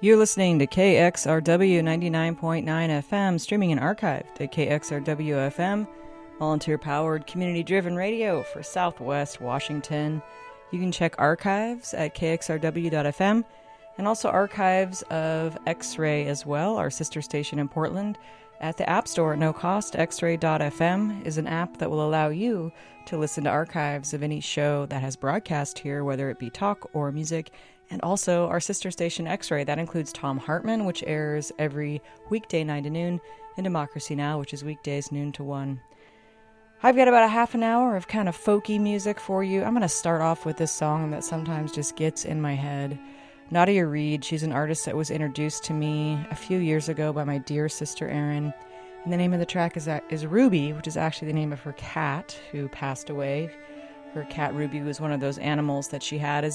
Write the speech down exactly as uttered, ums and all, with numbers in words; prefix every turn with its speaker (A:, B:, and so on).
A: You're listening to K X R W ninety-nine point nine F M, streaming and archived at K X R W F M, volunteer-powered, community-driven radio for Southwest Washington. You can check archives at K X R W dot F M, and also archives of X-Ray as well, our sister station in Portland, at the App Store at no cost. X ray dot F M is an app that will allow you to listen to archives of any show that has broadcast here, whether it be talk or music, and also our sister station X-Ray. That includes Tom Hartman, which airs every weekday nine to noon, and Democracy Now!, which is weekdays noon to one. I've got about a half an hour of kind of folky music for you. I'm going to start off with this song that sometimes just gets in my head. Nadia Reid, she's an artist that was introduced to me a few years ago by my dear sister Erin. And the name of the track is, is Ruby, which is actually the name of her cat who passed away. Her cat Ruby was one of those animals that she had as